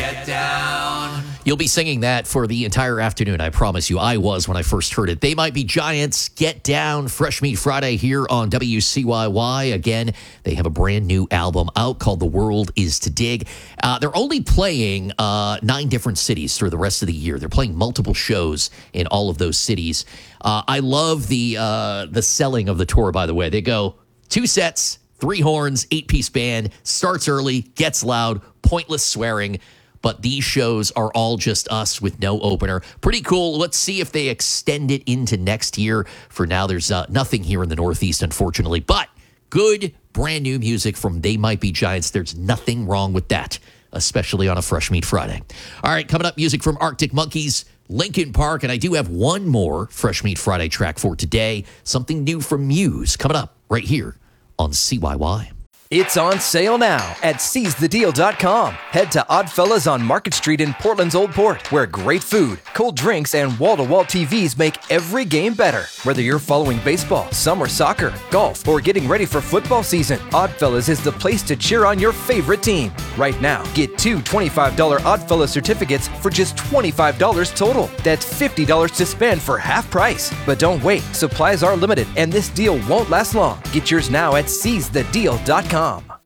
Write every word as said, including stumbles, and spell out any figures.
get down. You'll be singing that for the entire afternoon, I promise you. I was when I first heard it. They Might Be Giants, Get Down, Fresh Meat Friday here on W C Y Y. Again, they have a brand new album out called The World Is to Dig. Uh, they're only playing uh, nine different cities through the rest of the year. They're playing multiple shows in all of those cities. Uh, I love the uh, the selling of the tour, by the way. They go two sets, three horns, eight-piece band, starts early, gets loud, pointless swearing. But these shows are all just us with no opener. Pretty cool. Let's see if they extend it into next year. For now, there's uh, nothing here in the Northeast, unfortunately. But good, brand new music from They Might Be Giants. There's nothing wrong with that, especially on a Fresh Meat Friday. All right, coming up, music from Arctic Monkeys, Linkin Park, and I do have one more Fresh Meat Friday track for today. Something new from Muse coming up right here on C Y Y. It's on sale now at seize the deal dot com. Head to Oddfellas on Market Street in Portland's Old Port, where great food, cold drinks, and wall-to-wall T Vs make every game better. Whether you're following baseball, summer soccer, golf, or getting ready for football season, Oddfellas is the place to cheer on your favorite team. Right now, get two twenty-five dollars Oddfellas certificates for just twenty-five dollars total. That's fifty dollars to spend for half price. But don't wait, supplies are limited, and this deal won't last long. Get yours now at seize the deal dot com.